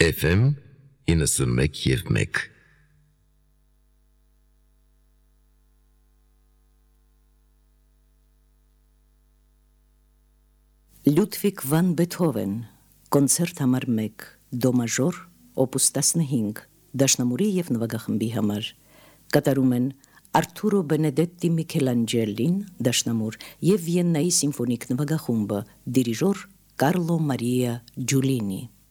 FM 91.1 Լյուդվիգ վան Բեթհովեն, կոնցերտ համար 1, դո մաժոր, օպուս 15, դաշնամուրի և նվագախմբի համար, կատարում են Արթուրո Բենեդետտի Միքելանջելին, դաշնամուր, և Վիեննայի սիմֆոնիկ նվագախումբը, դիրիժոր Կարլո Մարիա Ջուլինի։